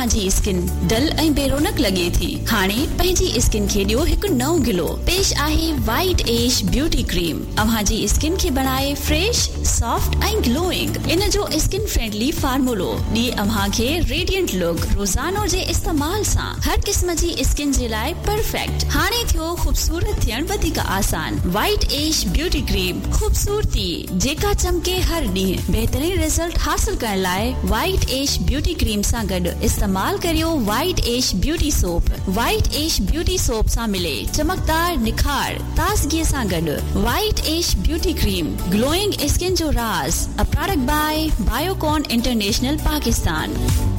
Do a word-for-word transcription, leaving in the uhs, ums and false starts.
तव्हां जी skin dull ऐं बेरोनक लगे थी हाणे पंहिंजी स्किन खे ॾियो हिकु नओं ग्लो पेश आहे वाइट एज ब्यूटी क्रीम तव्हां जी स्किन खे बनाए फ्रेश सॉफ्ट ऐं ग्लोइंग इन जो स्किन फ्रेंडली फार्मूलो ॾिए अव्हां खे रेडिएंट लुक रोजानो जे इस्तेमाल सां हर किस्म जी स्किन जे लाइ परफेक्ट हाणे थियो खूबसूरत थियण वधीक आसान वाइट एज ब्यूटी क्रीम खूबसूरती जेका चमके हर ॾींहुं बेहतरीन रिजल्ट हासिल करण लाइ वाइट एज ब्यूटी क्रीम सां गॾु इस्तेमाल करियो white age beauty soap white age beauty soap सां मिले चमकदार निखार ताज़गी सां गॾु white age beauty cream glowing skin जो राज a product by Biocon international Pakistan